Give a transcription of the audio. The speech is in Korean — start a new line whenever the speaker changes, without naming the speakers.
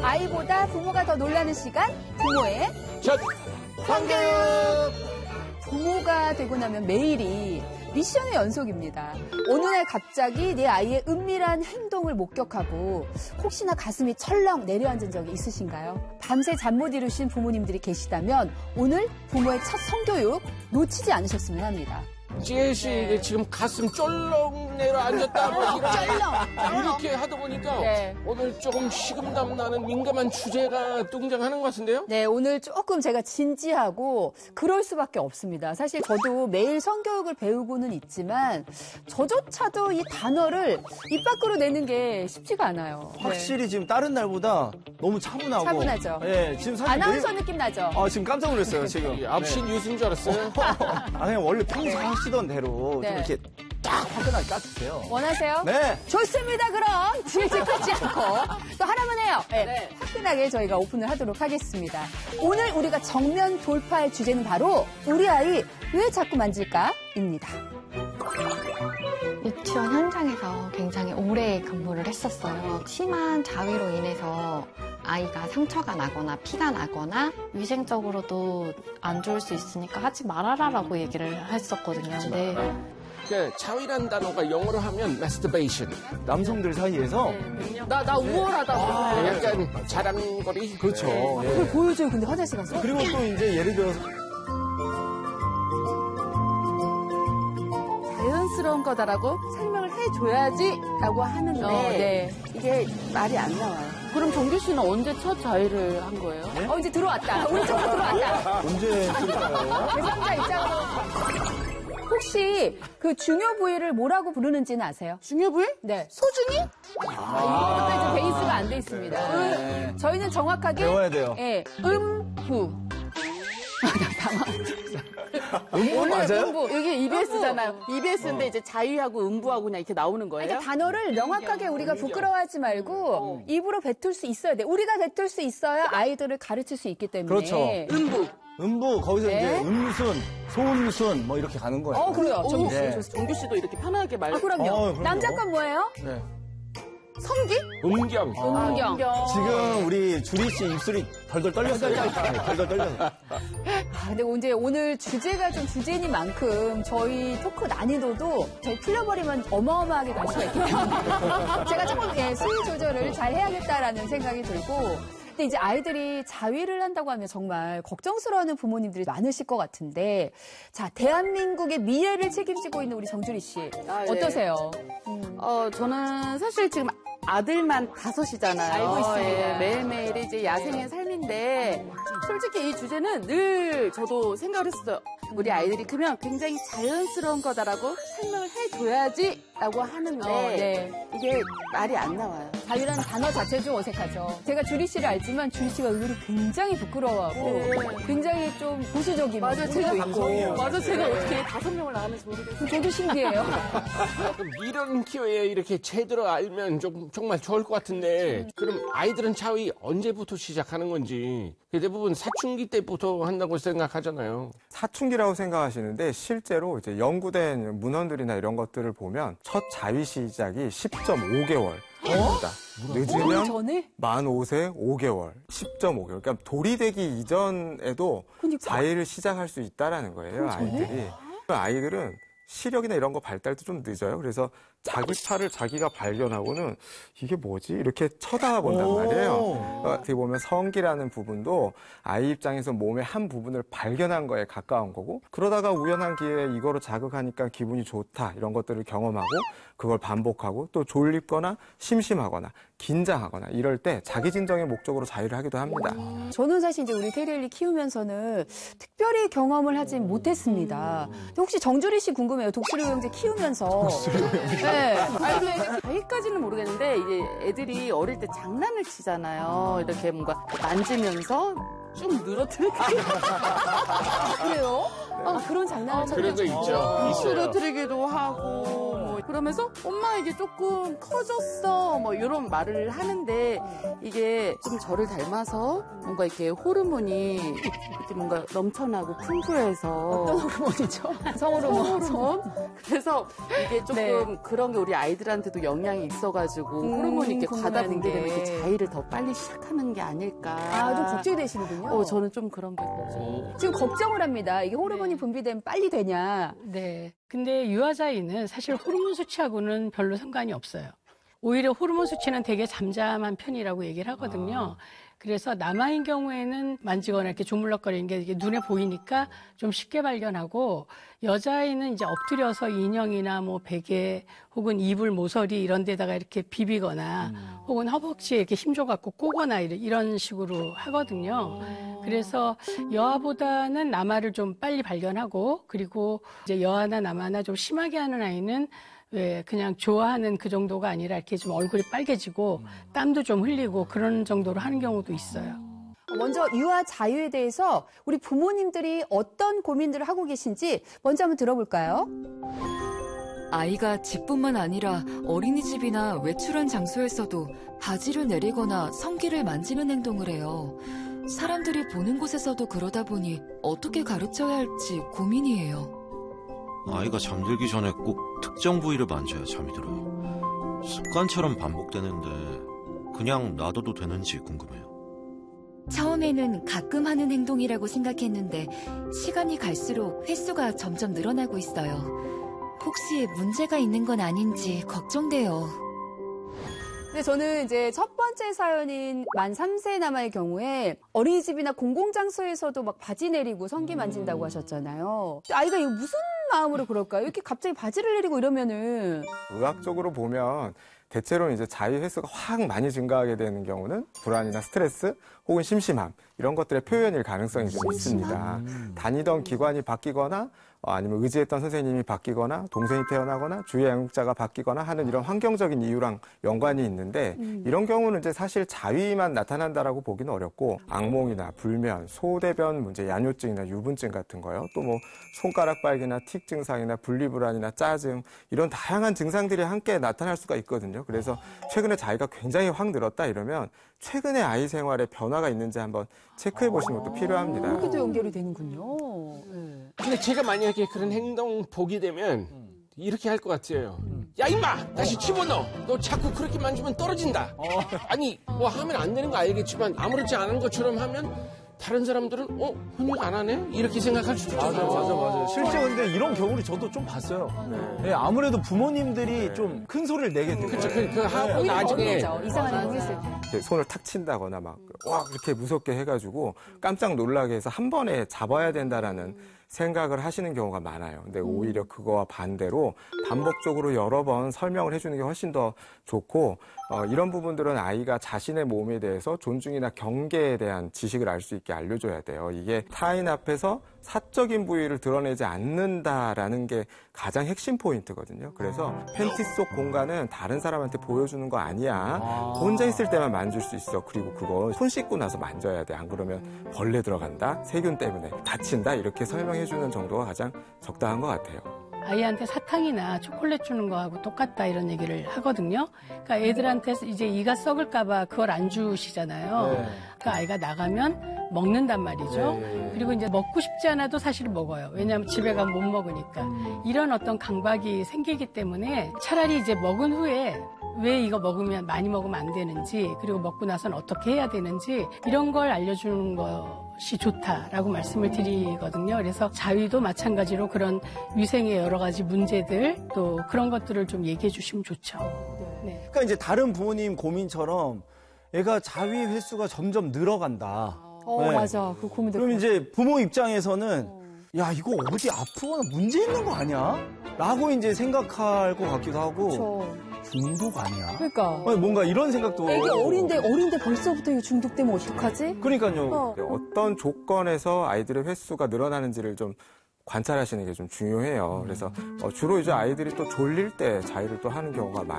아이보다 부모가 더 놀라는 시간, 부모의
첫 성교육!
부모가 되고 나면 매일이 미션의 연속입니다. 어느 날 갑자기 내 아이의 은밀한 행동을 목격하고 혹시나 가슴이 철렁 내려앉은 적이 있으신가요? 밤새 잠 못 이루신 부모님들이 계시다면 오늘 부모의 첫 성교육 놓치지 않으셨으면 합니다.
지혜 씨 지금 가슴 쫄렁 내려앉았다 이렇게 하다 보니까 오늘 조금 식은땀 나는 민감한 주제가 등장하는 것 같은데요?
네, 오늘 조금 제가 진지하고 그럴 수밖에 없습니다. 사실 저도 매일 성교육을 배우고는 있지만 저조차도 이 단어를 입 밖으로 내는 게 쉽지가 않아요.
확실히 지금 다른 날보다 너무 차분하고.
차분하죠.
네, 지금 사실
아나운서 느낌 나죠?
지금 깜짝 놀랐어요, 지금.
앞신 뉴스인 줄 알았어요.
그냥 원래 평소 하시던 대로 좀 이렇게 딱 화끈하게 까주세요.
원하세요?
네.
좋습니다. 그럼 질질 끌지 않고 또 하나만 해요. 네. 화끈하게 저희가 오픈을 하도록 하겠습니다. 오늘 우리가 정면 돌파할 주제는 바로 우리 아이 왜 자꾸 만질까입니다.
유치원 현장에서 굉장히 오래 근무를 했었어요. 심한 자위로 인해서 아이가 상처가 나거나 피가 나거나 위생적으로도 안 좋을 수 있으니까 하지 말아라라고 얘기를 했었거든요. 네.
그러니까 자위란 단어가 영어로 하면 masturbation.
남성들 사이에서
나 우월하다고.
약간 자랑거리.
그렇죠.
그걸 보여줘요. 근데 화장실 가서.
그리고 또 이제 예를 들어서
자연스러운 거다라고 설명을 해줘야지라고 하는데 이게 말이 안 나와요. 그럼 정규 씨는 언제 첫 자위를 한 거예요?
네?
이제 들어왔다. 우리 쪽으로 들어왔다.
언제 했을까요?
제3자 입장으로. 혹시 그 중요 부위를 뭐라고 부르는지는 아세요?
중요 부위?
네.
소중히?
이것도 이제 베이스가 안 돼 있습니다. 저희는 정확하게
배워야 돼요.
예, 음부.
음부 맞아요?
음부. 이게 EBS잖아요. EBS인데 이제 자위하고 음부하고 그냥 이렇게 나오는 거예요?
그러니까 단어를 명확하게 우리가 부끄러워하지 말고 입으로 뱉을 수 있어야 돼. 우리가 뱉을 수 있어야 아이들을 가르칠 수 있기 때문에.
그렇죠.
음부.
거기서
네.
이제 음순, 소음순 뭐 이렇게 가는 거예요.
그래요. 정규 씨.
네.
정규 씨도 이렇게 편하게 말.
그럼요.
그럼요.
남자 건 뭐예요?
네.
성기?
음경.
음경.
지금 우리 주리 씨 입술이 덜덜 떨렸어요. 덜덜 떨려서.
근데 이제 오늘 주제가 좀 주제니만큼 저희 토크 난이도도 저희 풀려버리면 어마어마하게 갈 수가 있기 때문에 제가 조금 수위 조절을 잘 해야겠다라는 생각이 들고 근데 이제 아이들이 자위를 한다고 하면 정말 걱정스러워하는 부모님들이 많으실 것 같은데 자 대한민국의 미래를 책임지고 있는 우리 정주리 씨 어떠세요?
저는 사실 지금 아들만 5이잖아요.
알고 있습니다.
매일매일이 이제 야생의 삶인데 솔직히 이 주제는 늘 저도 생각을 했어요. 우리 아이들이 크면 굉장히 자연스러운 거다라고 설명을 해줘야지라고 하는데 이게 말이 안 나와요.
자위라는 단어 자체도 좀 어색하죠. 제가 주리 씨를 알지만 주리 씨가 의외로 굉장히 부끄러워하고 굉장히 좀 보수적인
제가
있고.
맞아, 제가 어떻게 5명을 낳았는지 모르겠어요.
저도 신기해요.
이런 기회에 이렇게 제대로 알면 정말 좋을 것 같은데 그럼 아이들은 자위 언제부터 시작하는 건지 대부분 사춘기 때부터 한다고 생각하잖아요.
사춘기라고 생각하시는데 실제로 이제 연구된 문헌들이나 이런 것들을 보면 첫 자위 시작이 10.5개월입니다. 늦으면
전에?
만 5세 5개월, 10.5개월. 그러니까 돌이 되기 이전에도 자위를 시작할 수 있다라는 거예요, 아이들이. 아이들은 시력이나 이런 거 발달도 좀 늦어요. 그래서 자기 팔을 자기가 발견하고는 이게 뭐지? 이렇게 쳐다본단 말이에요. 어떻게 보면 성기라는 부분도 아이 입장에서 몸의 한 부분을 발견한 거에 가까운 거고 그러다가 우연한 기회에 이거로 자극하니까 기분이 좋다 이런 것들을 경험하고 그걸 반복하고 또 졸립거나 심심하거나 긴장하거나 이럴 때 자기 진정의 목적으로 자위를 하기도 합니다.
저는 사실 이제 우리 테리엘리 키우면서는 특별히 경험을 하진 못했습니다. 근데 혹시 정주리 씨 궁금해요. 독수리호영제 키우면서. 네.
자기까지는 모르겠는데 이제 애들이 어릴 때 장난을 치잖아요. 이렇게 뭔가 만지면서 좀 늘어뜨리고.
그래요? 그런 장난을
그런 거 있죠.
늘어뜨리기도 하고 뭐 그러면서 엄마 이게 조금 커졌어 뭐 이런 말을 하는데 이게 좀 저를 닮아서 뭔가 이렇게 호르몬이 이렇게 뭔가 넘쳐나고 풍부해서
어떤 호르몬이죠? 성호르몬.
그래서 이게 조금 그런 게 우리 아이들한테도 영향이 있어가지고 호르몬이 이렇게 과다 분비되면 이렇게 자위를 더 빨리 시작하는 게 아닐까.
아, 좀 걱정이 되시는군요.
저는 좀 그런 게 걱정.
지금 걱정을 합니다. 이게 호르몬이 분비되면 빨리 되냐.
네. 근데 유아자위는 사실 호르몬 수치하고는 별로 상관이 없어요. 오히려 호르몬 수치는 되게 잠잠한 편이라고 얘기를 하거든요. 그래서 남아인 경우에는 만지거나 이렇게 조물럭거리는 게 이게 눈에 보이니까 좀 쉽게 발견하고 여자아이는 이제 엎드려서 인형이나 뭐 베개 혹은 이불 모서리 이런 데다가 이렇게 비비거나 혹은 허벅지에 이렇게 힘줘갖고 꼬거나 이런 식으로 하거든요. 그래서 여아보다는 남아를 좀 빨리 발견하고 그리고 이제 여아나 남아나 좀 심하게 하는 아이는 왜 그냥 좋아하는 그 정도가 아니라 이렇게 좀 얼굴이 빨개지고 땀도 좀 흘리고 그런 정도로 하는 경우도 있어요.
먼저 유아 자유에 대해서 우리 부모님들이 어떤 고민들을 하고 계신지 먼저 한번 들어볼까요?
아이가 집뿐만 아니라 어린이집이나 외출한 장소에서도 바지를 내리거나 성기를 만지는 행동을 해요. 사람들이 보는 곳에서도 그러다 보니 어떻게 가르쳐야 할지 고민이에요.
아이가 잠들기 전에 꼭 특정 부위를 만져야 잠이 들어요. 습관처럼 반복되는데 그냥 놔둬도 되는지 궁금해요.
처음에는 가끔 하는 행동이라고 생각했는데 시간이 갈수록 횟수가 점점 늘어나고 있어요. 혹시 문제가 있는 건 아닌지 걱정돼요.
근데 저는 이제 첫 번째 사연인 만 3세 남아의 경우에 어린이집이나 공공장소에서도 막 바지 내리고 성기 만진다고 하셨잖아요. 아이가 이거 무슨 마음으로 그럴까요? 이렇게 갑자기 바지를 내리고 이러면은.
의학적으로 보면 대체로 이제 자위 횟수가 확 많이 증가하게 되는 경우는 불안이나 스트레스 혹은 심심함 이런 것들의 표현일 가능성이 좀 있습니다. 다니던 기관이 바뀌거나 아니면 의지했던 선생님이 바뀌거나 동생이 태어나거나 주의 양육자가 바뀌거나 하는 이런 환경적인 이유랑 연관이 있는데 이런 경우는 이제 사실 자위만 나타난다라고 보기는 어렵고 악몽이나 불면, 소대변 문제, 야뇨증이나 유분증 같은 거요. 또 뭐 손가락 빨기나 틱 증상이나 분리불안이나 짜증 이런 다양한 증상들이 함께 나타날 수가 있거든요. 그래서 최근에 자위가 굉장히 확 늘었다 이러면 최근에 아이 생활에 변화가 있는지 한번 체크해 보시는 것도 필요합니다.
그렇게도 연결이 되는군요. 네.
근데 제가 만약에 그런 행동 보게 되면 이렇게 할 것 같아요. 야 임마 다시 집어넣어. 너 자꾸 그렇게 만지면 떨어진다. 아니 뭐 하면 안 되는 거 알겠지만 아무렇지 않은 것처럼 하면 다른 사람들은 훈육 안 하네? 이렇게 생각할 수도 있잖아요.
맞아요. 실제 근데 이런 경우를 저도 좀 봤어요. 네, 아무래도 부모님들이 좀 큰 소리를 내게 되고.
그렇죠. 그 하고 나중에
이상한 행동 했을 때.
손을 탁 친다거나 막 이렇게 무섭게 해가지고 깜짝 놀라게 해서 한 번에 잡아야 된다라는 생각을 하시는 경우가 많아요. 근데 오히려 그거와 반대로 반복적으로 여러 번 설명을 해주는 게 훨씬 더 좋고 이런 부분들은 아이가 자신의 몸에 대해서 존중이나 경계에 대한 지식을 알 수 있게 알려줘야 돼요. 이게 타인 앞에서 사적인 부위를 드러내지 않는다라는 게 가장 핵심 포인트거든요. 그래서 팬티 속 공간은 다른 사람한테 보여주는 거 아니야. 혼자 있을 때만 만질 수 있어. 그리고 그거 손 씻고 나서 만져야 돼. 안 그러면 벌레 들어간다. 세균 때문에 다친다. 이렇게 설명해주는 정도가 가장 적당한 것 같아요.
아이한테 사탕이나 초콜릿 주는 거하고 똑같다 이런 얘기를 하거든요. 그러니까 애들한테 이제 이가 썩을까봐 그걸 안 주시잖아요. 그러니까 아이가 나가면 먹는단 말이죠. 그리고 이제 먹고 싶지 않아도 사실 먹어요. 왜냐하면 집에 가면 못 먹으니까. 이런 어떤 강박이 생기기 때문에 차라리 이제 먹은 후에 왜 이거 많이 먹으면 안 되는지 그리고 먹고 나서는 어떻게 해야 되는지 이런 걸 알려주는 것이 좋다라고 말씀을 드리거든요. 그래서 자위도 마찬가지로 그런 위생의 여러 가지 문제들 또 그런 것들을 좀 얘기해 주시면 좋죠. 네.
그러니까 이제 다른 부모님 고민처럼 애가 자위 횟수가 점점 늘어간다. 네.
맞아. 그 고민도.
그럼 이제 부모 입장에서는 야, 이거 어디 아프거나 문제 있는 거 아니야? 라고 이제 생각할 것 같기도 하고.
그렇죠.
중독 아니야?
그러니까.
뭔가 이런 생각도.
애기 어린데 벌써부터 이거 중독되면 어떡하지?
그러니까요.
어떤 조건에서 아이들의 횟수가 늘어나는지를 좀 관찰하시는 게 좀 중요해요. 그래서 주로 이제 아이들이 또 졸릴 때 자위를 또 하는 경우가 많아요.